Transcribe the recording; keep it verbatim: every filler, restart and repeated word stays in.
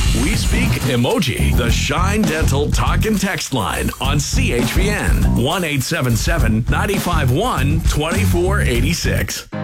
We speak emoji. The Shine Dental Talk and Text line on C H V N one eight seven seven, nine five one, two four eight six.